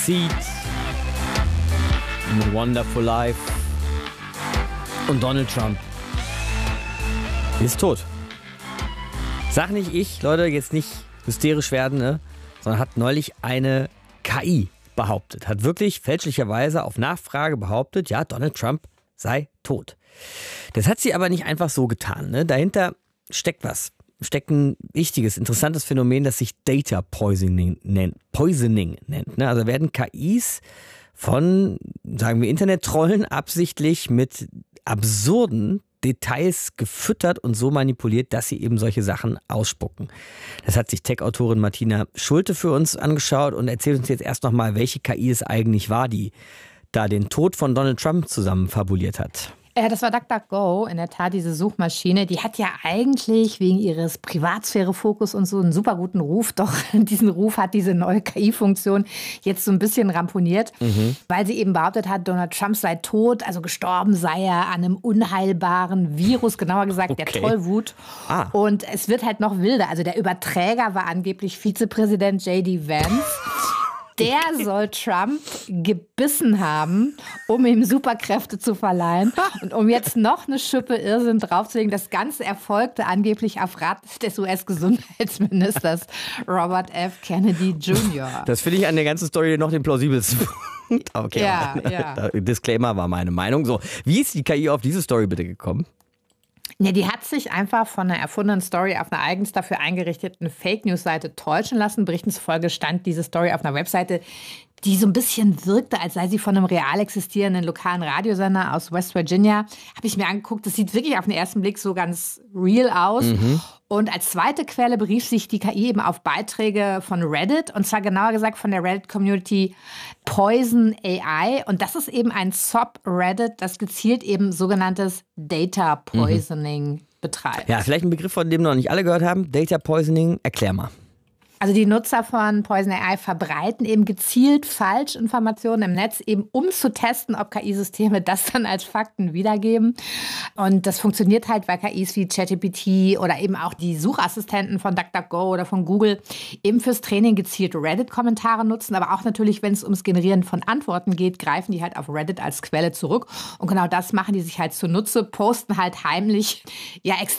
Seed mit Wonderful Life und Donald Trump ist tot. Sag nicht ich, Leute, jetzt nicht hysterisch werden, ne? Sondern hat neulich eine KI behauptet. Hat wirklich fälschlicherweise auf Nachfrage behauptet, ja, Donald Trump sei tot. Das hat sie aber nicht einfach so getan, ne? Dahinter steckt was. Steckt ein wichtiges, interessantes Phänomen, das sich Data Poisoning nennt. Ne? Also werden KIs von, sagen wir, Internet-Trollen absichtlich mit absurden Details gefüttert und so manipuliert, dass sie eben solche Sachen ausspucken. Das hat sich Tech-Autorin Martina Schulte für uns angeschaut und erzählt uns jetzt erst nochmal, welche KI es eigentlich war, die da den Tod von Donald Trump zusammen fabuliert hat. Ja, das war DuckDuckGo, in der Tat diese Suchmaschine. Die hat ja eigentlich wegen ihres Privatsphäre-Fokus und so einen super guten Ruf. Doch diesen Ruf hat diese neue KI-Funktion jetzt so ein bisschen ramponiert, weil sie eben behauptet hat, Donald Trump sei tot, also gestorben sei er an einem unheilbaren Virus, genauer gesagt der Tollwut. Und es wird halt noch wilder. Also der Überträger war angeblich Vizepräsident J.D. Vance. Der soll Trump gebissen haben, um ihm Superkräfte zu verleihen. Und um jetzt noch eine Schippe Irrsinn draufzulegen, das Ganze erfolgte angeblich auf Rat des US-Gesundheitsministers Robert F. Kennedy Jr. Das finde ich an der ganzen Story noch den plausibelsten Punkt. Okay, ja. Disclaimer war meine Meinung. So, wie ist die KI auf diese Story bitte gekommen? Ja, die hat sich einfach von einer erfundenen Story auf einer eigens dafür eingerichteten Fake-News-Seite täuschen lassen. Berichten zufolge stand diese Story auf einer Webseite, die so ein bisschen wirkte, als sei sie von einem real existierenden lokalen Radiosender aus West Virginia. Habe ich mir angeguckt, das sieht wirklich auf den ersten Blick so ganz real aus. Und als zweite Quelle berief sich die KI eben auf Beiträge von Reddit, und zwar genauer gesagt von der Reddit-Community Poison AI. Und das ist eben ein Subreddit, das gezielt eben sogenanntes Data Poisoning betreibt. Ja, vielleicht ein Begriff, von dem noch nicht alle gehört haben. Data Poisoning, erklär mal. Also die Nutzer von Poison AI verbreiten eben gezielt Falschinformationen im Netz, eben um zu testen, ob KI-Systeme das dann als Fakten wiedergeben. Und das funktioniert halt, weil KIs wie ChatGPT oder eben auch die Suchassistenten von DuckDuckGo oder von Google eben fürs Training gezielt Reddit-Kommentare nutzen. Aber auch natürlich, wenn es ums Generieren von Antworten geht, greifen die halt auf Reddit als Quelle zurück. Und genau das machen die sich halt zunutze, posten halt heimlich ja